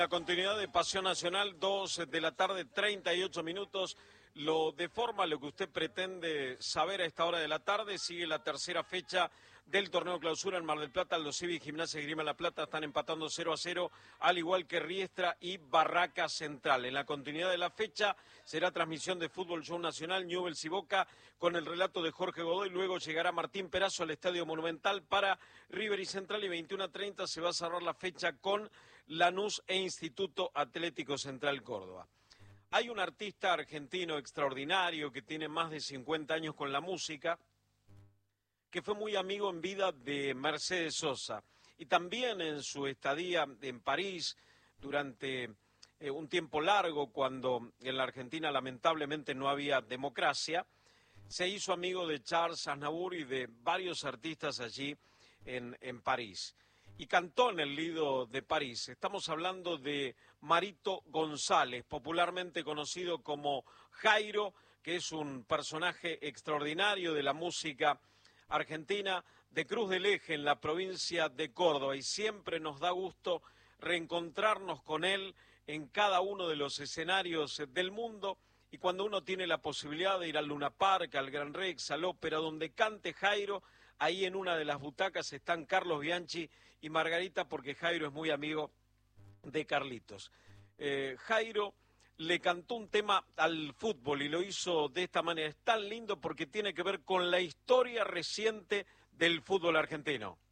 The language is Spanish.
La continuidad de Pasión Nacional, 2 de la tarde, 38 minutos. Lo deforma lo que usted pretende saber a esta hora de la tarde. Sigue la tercera fecha del torneo clausura en Mar del Plata. Los Civi, Gimnasia y Esgrima La Plata están empatando 0-0, al igual que Riestra y Barraca Central. En la continuidad de la fecha será transmisión de Fútbol Show Nacional, Newell's y Boca, con el relato de Jorge Godoy. Luego llegará Martín Perazo al Estadio Monumental para River y Central, y 21:30 se va a cerrar la fecha con Lanús e Instituto Atlético Central Córdoba. Hay un artista argentino extraordinario que tiene más de 50 años con la música, que fue muy amigo en vida de Mercedes Sosa, y también en su estadía en París durante un tiempo largo, cuando en la Argentina lamentablemente no había democracia, se hizo amigo de Charles Aznavour y de varios artistas allí en París. Y cantó en el Lido de París. Estamos hablando de Marito González, popularmente conocido como Jairo, que es un personaje extraordinario de la música argentina, de Cruz del Eje, en la provincia de Córdoba, y siempre nos da gusto reencontrarnos con él en cada uno de los escenarios del mundo, y cuando uno tiene la posibilidad de ir al Luna Park, al Gran Rex, al Ópera, donde cante Jairo, ahí en una de las butacas están Carlos Bianchi y Margarita, porque Jairo es muy amigo de Carlitos. Jairo le cantó un tema al fútbol y lo hizo de esta manera. Es tan lindo porque tiene que ver con la historia reciente del fútbol argentino.